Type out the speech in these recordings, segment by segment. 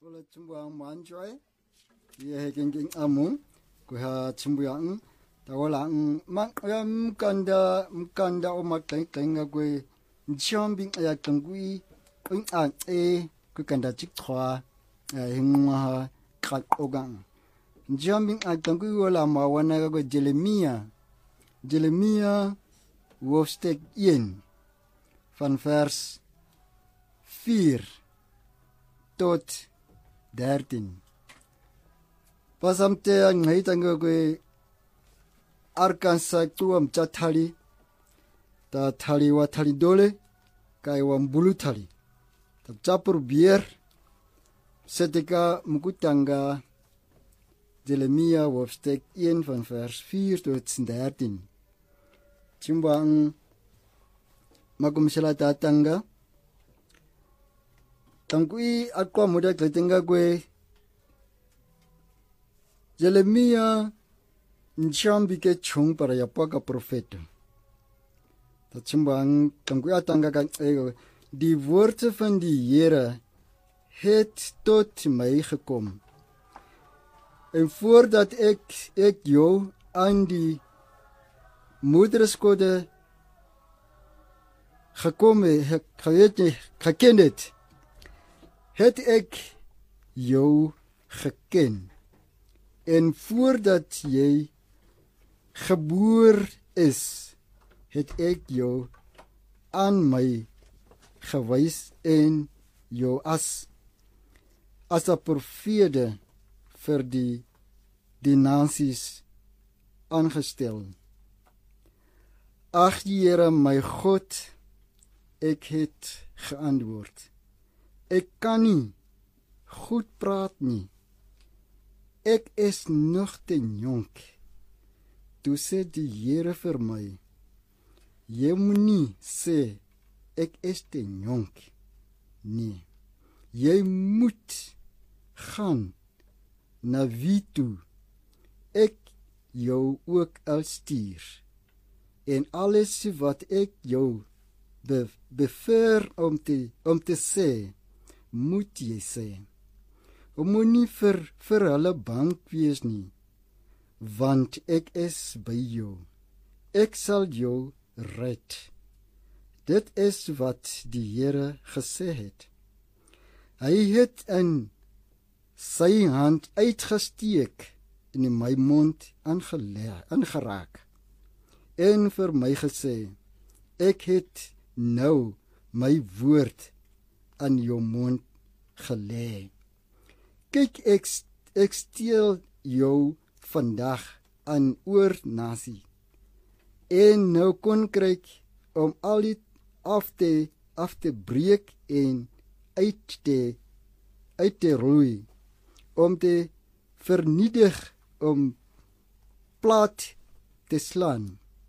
Kola chumbuang manjoy, ye henging amung, kuha chumbuyang, tawalang makam kanda o mateng tenga kwe, chombing ayak tangui, kung ang kukanda chikwa, hingwa kat ogang. Chombing ayak tangui wala mawana kwe Jeremia, hoofdstuk 1, van vers 4 tot 13. Pasamte ang ngaytang kwe Arkansas tuam chatali, ta tali wa tali dole, kay wambulu tali. Tapchapur bier, setika mukutanga Jeremia hoofdstuk 1 van vers 4 tot 13. Chimbang makumsala tatanga, tangkui akwa muda kletenga kwe Jeremia nchambi ke chung para yapaka profeto. Tatsimbang tangkui atanga kan die woorde van die Here het tot my gekom. En voordat ek jou aan die moederskode geken het ek jou geken. En voordat jy geboor is, het ek jou aan my gewys en jou as 'n profete vir die nasies aangestel. Ag Here my God, ek het geantwoord. Ek kan nie goed praat nie. Ek is nog te jonk. Toe sê die Here vir my, jy moet nie sê, ek is te jonk nie. Jy moet gaan na wie toe ek jou ook al stuur. En alles wat ek jou beveer om te sê, moet jy sê. Moet nie vir hulle bang wees nie, want ek is by jou. Ek sal jou red. Dit is wat die Here gesê het. Hy het in sy hand uitgesteek en in my mond aangeraak en vir my gesê, ek het nou my woord aan jou mond gelê. Kyk, ek steel jou vandag aan oor nasie en nou koninkryk om al dit af te breek en uit te roei, om te vernietig, om plat te slaan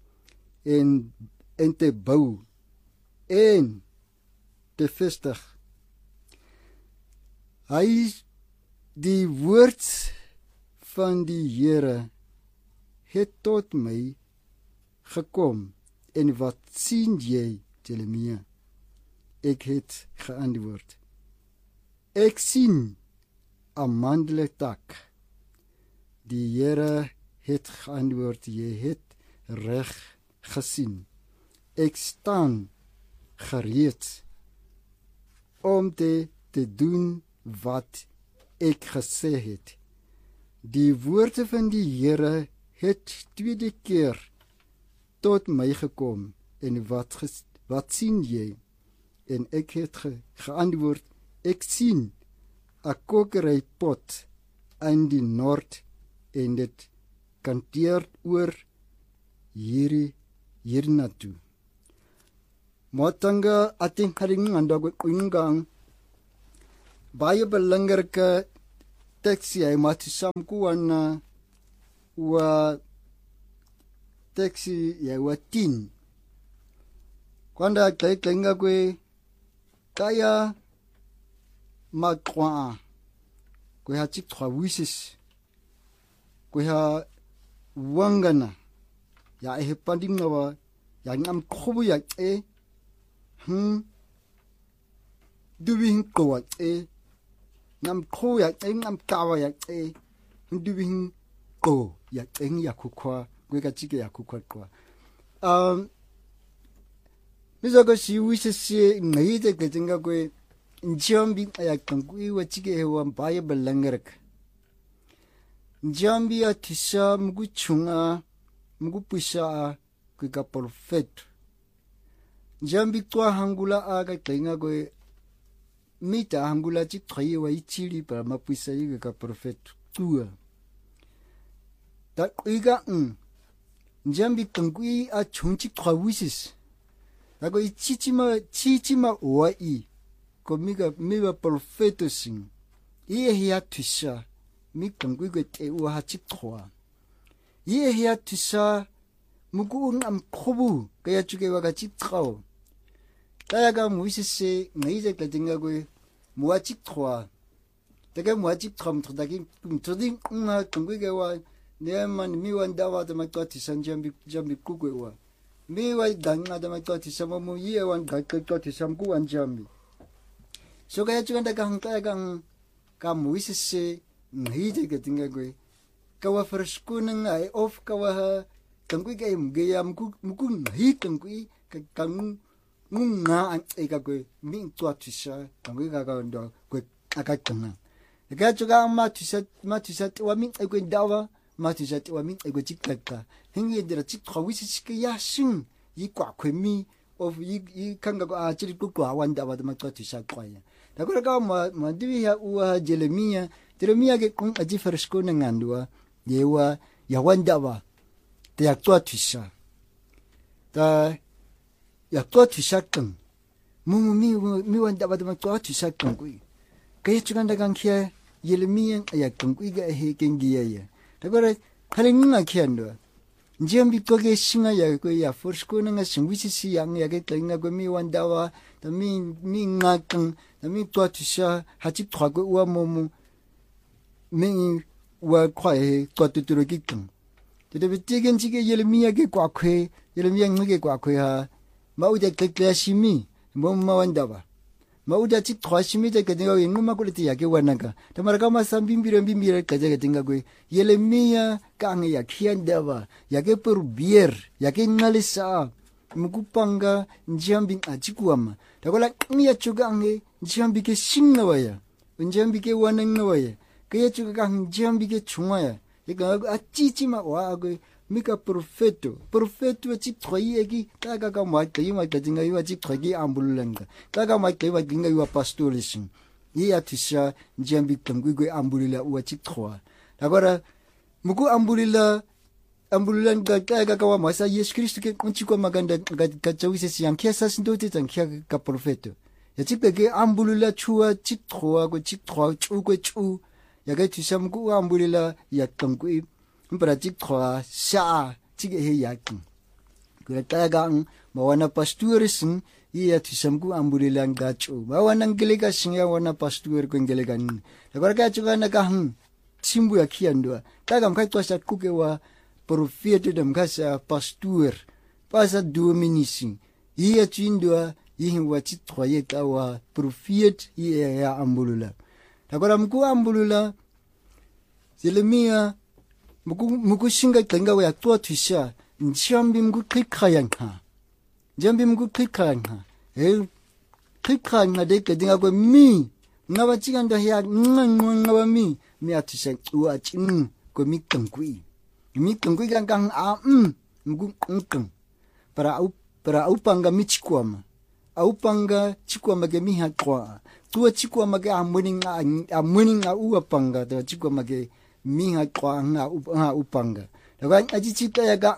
en te bou en te vestig. Die woord van die Here het tot my gekom. En wat sien jy, Jeremia? Ek het geantwoord. Ek sien 'n mandeltak. Die Here het geantwoord, jy het reg gesien. Ek staan gereed om te doen wat ek gesê het. Die woorde van die Here het tweede keer tot my gekom. En wat sien jy? En ek het geantwoord, ek sien 'n kokerypot in die noord en dit kanteer oor hiernatoe. Matanga ating karing andag kuingang baie belangrike teksie hy matisamkuana wa teksie ya wa 10. Kwanda klenga kwe kaya makwa kwe ha chik twa wishes kwe ha wangana ya he panding wa ya ngam khobu ya duwing ko ngam kho ya ngam kawa ya ndubing ko ya ya kukwa kwe ka chike ya kukwa kwa mizogo si wisese ngai de ketinga kwe njambi ya kankui wa chike hewa mbaya balangarak njambi ya tisa mgu chunga mgu pusha kwe ka profeto njambi twa hangula aga kenga kwe mita hangula chik traye wa ichili para mapusha yiga ka profeto tua ta iga njambi kankui a chungchi twa wisis ako chichima wai ko miga profeto sing iye hiya tusha mi kankui kwe te ua hachi twa iye hiya tusha mugu ngam kobu kaya chuke waka chik trao kaya ka muisese ngaise katinga kwe mua chik twa taka mua chik twa mtoding nga kankui kaya neman miwan dawa ta matwa tisan jambi kukwe wa miwa danga ta matwa tisan mo ye wan ka tisan ku an jambi so kaya chukan daga hangkaya ka muisese ngaise katinga kwe kawa fraskunan ai of kawa kankui kay mgeya muku ngi kankui kang ngunga an eka kwe min twa tisha kankui ka ndo kwe akakanga ka chuka ma tisha wa min kwe dawa ma tisha wa min kwe chikaka hingi dira chik khawisi chike ya shin yi kwa kwe mi of yi kanga ko a chiri ku kwa wanda wa ma twa tisha kwa ya dakora ka ma diwi ya uwa Jeremia ke kung aji fraskunan ngandua yewa ya wanda wa ta yaktua tisha ta yaktua tisha kang mi wanda ba ma tua tisha kang kui kaya chukan dagang kia Jeremia ya kang kui ga he kengi ya ta gore halinga kia ndo njambi toge singa ya ko ya forsko nga singwisi si yang ya ke tenga ko mi wanda wa ta mi ngakang ta mi tua tisha hachi twa ko wa momu mi wa kwae tua tuturo kikang tebe tegen chike Jeremia ke kwakwe Jeremia ngge kwakwe ha mauda keklashimi momma wanda ba mauda chik twashimi de kedinga nguma kuliti yake wanaka tamara kama sambimbire kaje kedinga kwe Jeremia kange ya kianda ba yake perbier yake ngalisa mukupanga njambi achikuama takola miya chuga ange njambi ke singawaya njambi ke wanangawaya kaya chuga kang njambi ke chungaya ika achichima wa mika profeto chik thoi eki taka ka ma jinga yu chik thoi ambulanga taka ma jinga yu pastolising ya tisha njambi tamgui go ambulila wa chik thwa agora muku ambulila taka ka wa masa Yesu Kristo ke kunchiko maganda ka chawise siang kesa sindote tang ka profeto ya chik ke ambulila chua chik thwa chu go chu yaga tisam ku ambulila yakangku mpara chik thwa sha chige he yakin kura tagang mawana pastorising iya tisam ku ambulila ngachu mawana ngelega singa wana pastor ku ngelegan agora ka chuga na ka simbu yakiandwa tagam kai twasa kukewa profeta dem kasa pastor pasa dominisi iya chindwa yihin wa chik thwa yeta wa profet iya ya ambulula agora mku ambulula Jeremia muku singa tenga wa tua tisha njambi mku kikayanga njambi mku kikayanga kikayanga de kedinga ko mi ngawa chiganda ya ngawa mi atisha ua chin ko mi kankui kang mku nkang para upanga michikwama aupanga chikwama ke mi hakwa tua chikwama ke amuninga uapanga tua chikwama ke minga kwa nga upanga daga aji chita ya ga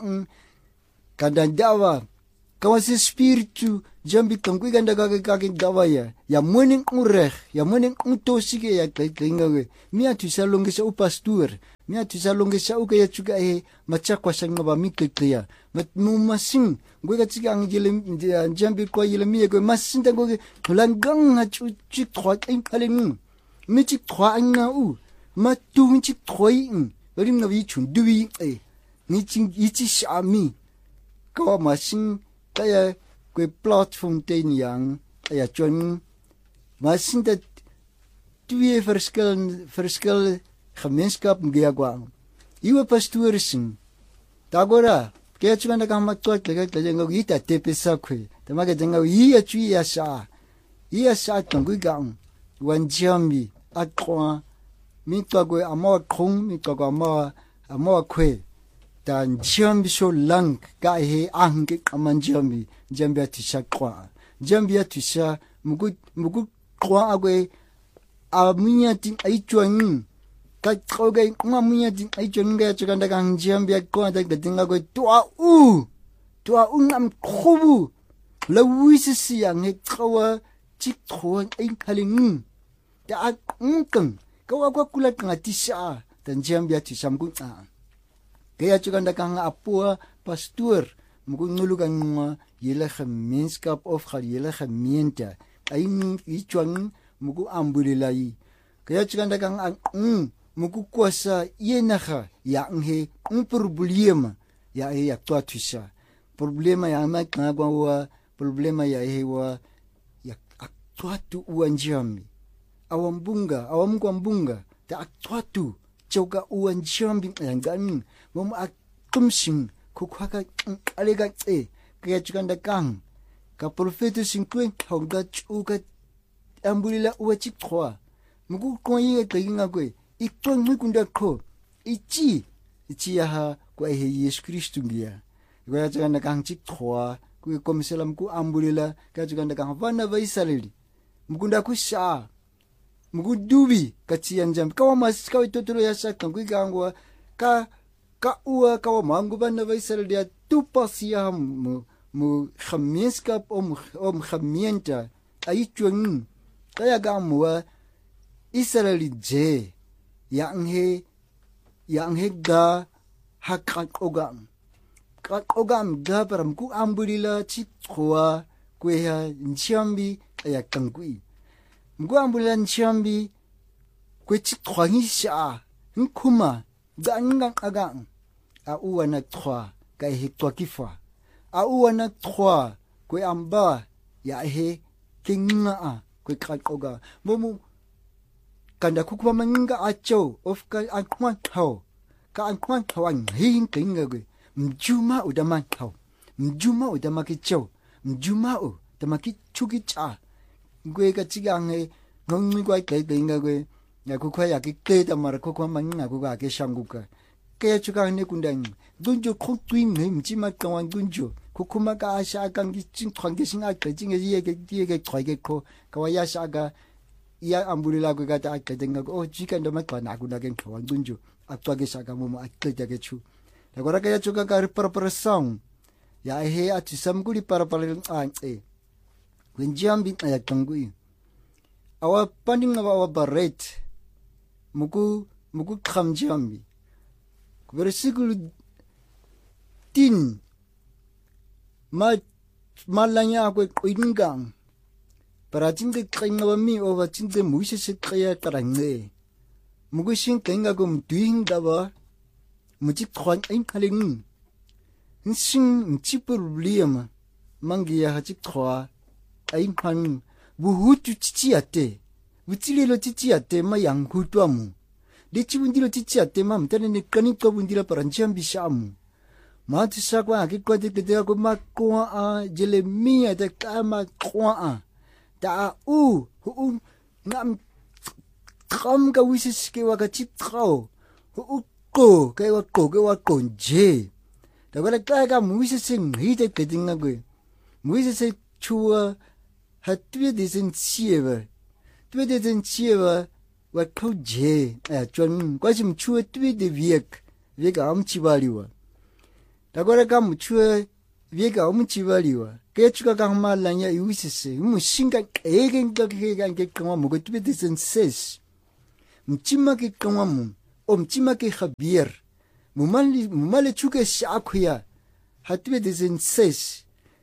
kandandawa kawasi spiritu jambi kankui gandaga ka dawa ya morning urech ya morning utosike ya kengawe mia tusalongesa upastur mia tusalongesa ukaya chuka machakwa sanga ba mikekya mumasing gwega chika angile jambi kwa Jeremia ko masinda go langang ha chu thwa haleng mi chi thwa nga u ma tu chi thoi rim na wi chun duwi ni chi ichi shami ko masin kaya kwe platform ten yang ya chon masinda twee verskil gemeenskap ngiyakwa. Iwe pastor sing. Dagora kaya chukanda kama twat lega tlajenga ita tepesa kwe. Tamake jenga iya chui ya sha. Iya sha tongui gang. Wan jambi atwa mitwa kwe ama kong mitwa kwa ama kwe. Dan jambi so lang ka he ange kaman jambi atisha kwa. Jambi atisha mugu kwa agwe amunya ting aichwang ka tsoga ngamunya ting aichwang ga chukanda kang jambi kwa da tinga ko tua u ngam khobu la wisi yang he tsawa chitho ai khaling da ngkang ka wa kula ngatisha dan jambi atisha mugu kaya chukanda kang apua pastor mugu nulugan nga yele gemeenskap of gal yele gemeente ai ichwang mugu ambulilai kaya chukanda kang mugu kwasa yenaga ya nghe problema ya ya twathisha problema ya ma ngwa problema ya hewa ya twatu uanjami awambunga ta twatu choga uanjami ngani mom atumsing kukhaka alega kaya chukanda kang ka profeta 50 honga chuka ambulila uachi kwa mugu konye kainga kwe ikton mikunda ko ichi ya kwa he Yesu Kristo ngia kaya chukanda kang chikwa kwe komisela mugu ambulila kaya chukanda kang vana va Israeli mukunda kusha mugu dubi kachiya njam kawa masika itotolo ya shaka kwe kangwa ka uwa kawa mangu vana va Israeli ya tupasia mu gemeenskap om gemeente aichwang kaya gamwa Israeli je yang he ga hakakogam ga param ku ambulila chitwa kweha nchambi kaya kangui mgu ambulila nchambi kwe chitwa ngisha nkuma gangang agang uwa na twa kaya he twa kifa uwa na twa kwe amba ya he kinga kwe kakoga momu kanda kukuba manga acho of ka ankwan thau hin kinga kwe mjuma udama kicho mjuma udama kichuki cha kwe ka chigange ngongi kwa kinga kwe ya kukwa ya kiketa mara kukwa manga kuka ke shanguka kaya chuka ne kundang dunjo khotwin ne mjima kawan dunjo kukuma ka asha kan gichin thwange singa kajinge yege thwage ko kawaya shaga ya ambulila ko gata akadenga ko jikanda makwana kuna ken kawan dunjo atwage shaga momo akete chu agora kaya chuka ka preparação ya he atisam guli para wenjambi ya tangui awa panding awa baret muku khamjambi versículo 10 malanya ko ingang para tinde kringa mi over tinde muise se kaya tarange mugusin kenga gum duinga ba muji thwan ein khaling sing chi problem mangia ha chi thwa ein khan buhutu chichiate butilelo chichiate mayang hutwamu dichibundilo chichiate mam tane ne kanikwa bundila paranjambi shamu matisa kwa akikwate kete ko makwa a Jeremia de kama kwa da ngam kam ka wisis ke wa ka chitro ko ke wa konje da wala ka muise sing hite kedinga gwe muise se chua hatwe disen chieva wa koje chon kwasim chua twe de viek am chibaliwa dagora kam chua viega umchivaliwa kechuka kama lanya iwisise mushinga egenga ke kama mugo tibedisen ses mchima ke kama mchima ke khabier mumale chuke shakuya hatibedisen ses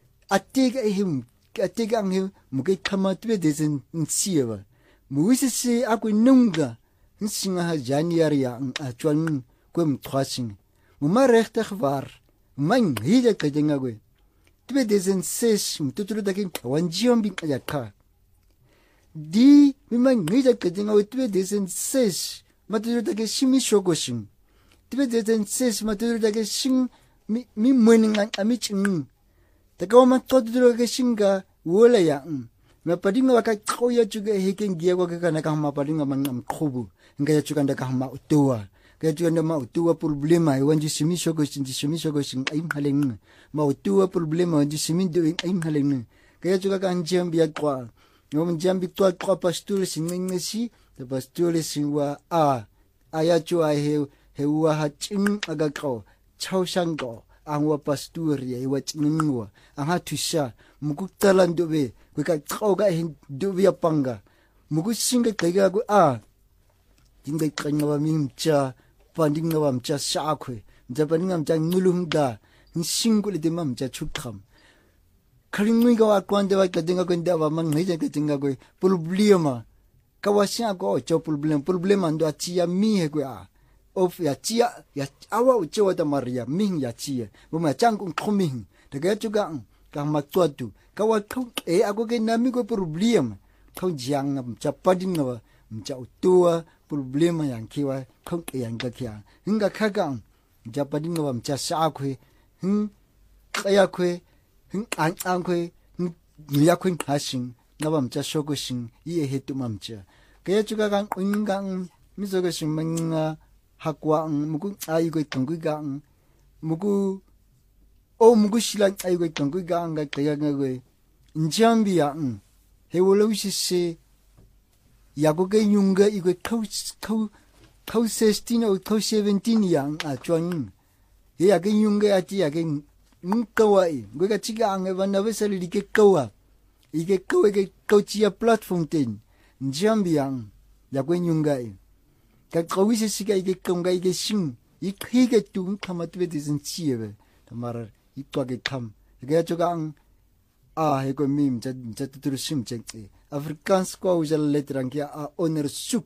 atega anghe muge kama tibedisen nsiwa muwisise akununga nsinga ha January ya achwan kwem twasing mumarechte khvar man hide kajenga gwe tbe dezen ses mututuru dakin wanjiom bin yakha di mimang ngija kadinga wetwe desen ses maturu take shimi shogoshin twe desen ses maturu take shin mi morning ami ching taka ma todro ke shinga wola ya ma padinga waka khoya juga heken gia ko kana ka ma padinga mangam khobu ngaya juga ndaka ma utua kaya juga ndama utua problema wanji shimi shogoshin ai haleng ma utua problema wanji shimi do ai haleng kaya juga kan jambia kwa ngom jambi toal trois pastures singngesi the pastures singwa aya chu ai hewa haching agakro chaushangko angwa pasturia iwa chingwa anga tusha muku talandobe kweka tsoga hindobe apanga muku singa kaiga go dinga kanya mimcha pandinga wamcha shakwe japaninga mcha ngulumda singule de mamcha chukham karingwiga wa kwande wa kadinga ko ndawa mangheje kadinga ko problema kawasha ko cho problema ndo achia mihe ko of ya chia ya awa uchewa da maria ming ya chia buma changu khuming daga juga ka matwatu kawa khau ako ke nami ko problema khau jiang chapadin no mcha utua problema yang kiwa khau yang ka kya hinga khaga japadin no mcha sa khwe kaya khwe ang khwe ya khwe hasin na mcha shogoshin iye hetu mamcha kaya juga kan ungang misogashin manga hakwa mugu aigo tongguga mugu shilang aigo tongguga nga kaya ngawe njambia hewolowisi yagoge yunga igo kau 16 o kau 17 yang chon yage yunga ati yage nkawai goga chiga anga bana besali like kawa ige kawa ge kauchia platform ten njambia yago yunga ka kawisi siga ige konga ige sing ikige tung kamatwe disin chiebe tamar itwage kam ge jogang hego mim jatutur simchengti afrikaans kwa ujal letrangia oner suk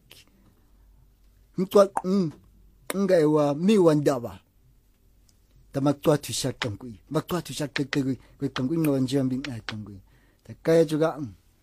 ntwa ngewa mi wandaba tamatwa tu shakangui matwa tu shakangui kwe kangui no njambi ngakangui takaya juga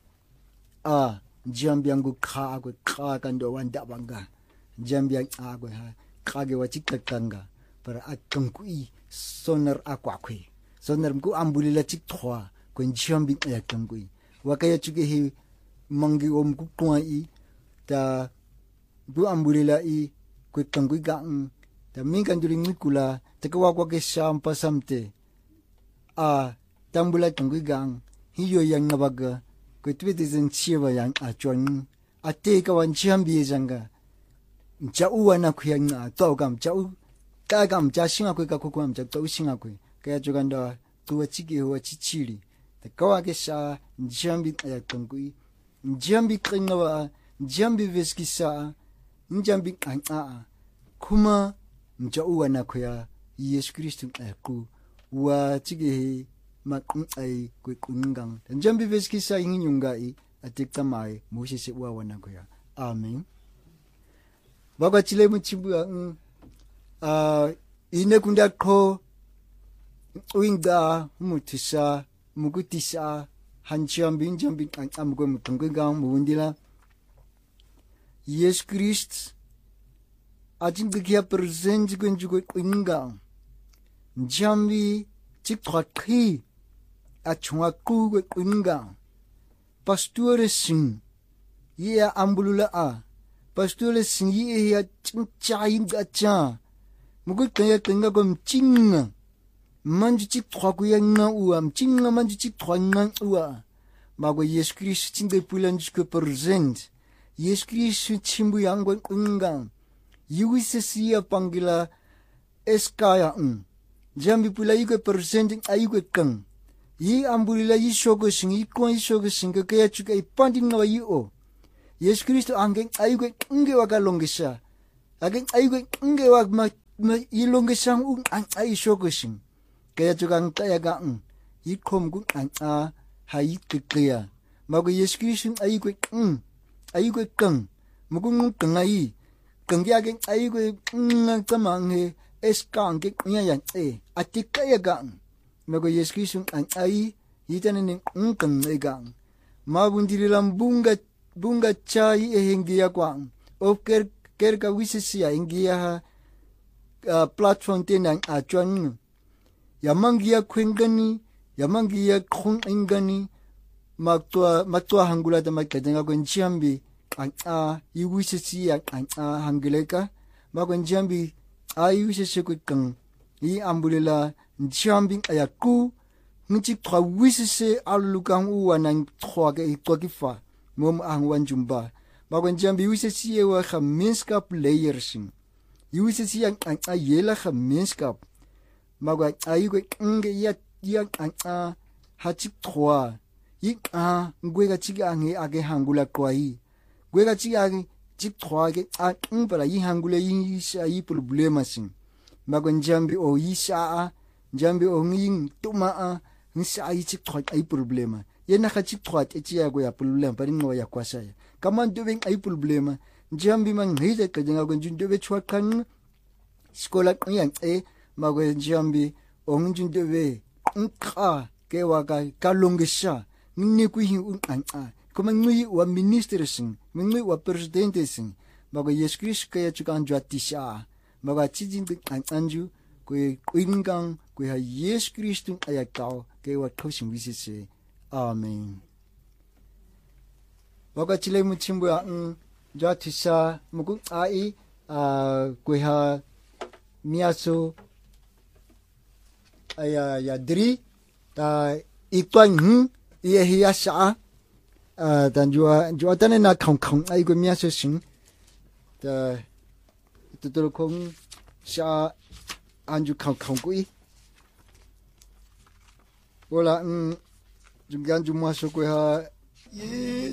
njambi yangu kha kando wandabanga njambi agwe kage wachikakanga para akangui sonar akwakwe sonar mku ambulila chikthwa kwen njambi ngakangui wakaya chuge hi mangi omku kwai ta bu ambulila i kwe kangui gang ta mingan during nikula takawakwa ke shampa samte tambula kangui gang hiyo yang nabaga kwe twete zen chiwa yang achon ate kawan njambi janga mchau na kuyang toga mchau kaga mchashinga kwe kakukwa mchau shinga kwe kaya joganda tuwa chigi huwa chichiri takawake sha njambi ayakangui njambi kringawa njambi veskisa njambi kuma mchau na kuya Yesu Kristo aku wa chigi makungai kwe kungang njambi veskisa inginyungai atiktamai musisi wa wana kuya amen baga chile mchimbuya ine kunda ko uinga mutisa mugutisa hanjambi njambi amgo mutunga mundila Yesu Christ ajingiya present kunjugo uinga njambi chikthakhi achunga ku uinga pastore sing ya ambulula pastole singi ya chayin gacha mugu kaya tenga gom chinga manju chik thwaku ya nga uam chinga manju chik thwa nga ua mago Yesu Christ chinde pulanju ke present Yesu Christ chimbu yang unga yuwisesi pangila eskaya jambi pula iko present ayuke kang yi ambulila yi shogo singi ko yi shogo singa kaya chuka ipanding na yi Yesu Kristo angeng ayuge nge wakalongesha ageng ayuge nge wag ma ilongesha ay shogoshin kaya juga kaya ga ikom gu hayikkeya mago Yesu Kristo ayuge kang mugung kangai kangya ageng ayuge ngamanghe eskange nya atikaya ga mago Yesu Kristo ay yitanen kang ga mabundiri lambunga bunga cha i hingia kwang o ker ka wisisia hingia platform tenang achuan yamangia kwengani yamangia khung ingani matwa hangula da makadenga kwen chiambi i wisisia hangileka makwen chiambi ai wisisia kwang i ambulela chiambi ayaku ngi twa wisise alukang uwanang twa ke twakifa mom angwan jumba makwen chiambi wisisia wa gemeenskap leiersing i wisisia yela gemeenskap magwa ayiko nge ya hachik twa ngwega chiga nge age hangula kwai gwega chiga age chik twa ke para yi hangula yi sha yi problema sing magwa jambi o yi sha jambi o nging tuma nsa yi chik twa ai problema yena ka chik twa ti ya go ya problema pari ngo ya kwasa kama ndobeng ai problema jambi man hide ka jenga go ndobe chwa kan skola yang magwe jambi ongjun dewe nka ke waga kalongisha ni ku hi kuma ngui wa minister sing ngui wa president sing magwe Yesu Christ ke chukan jwatisha magwa chijin anju ku ingang ku ha Yesu Christ ayakao ke wa khosin wisese amen magwa chile muchimbu jwatisha mugu ai ku ha miaso ya dri ta itwan ye hiya sha dan jua tane na khong ai go miaso sing ta tutul kong sha anju khong kui wala junggan juma so ko ha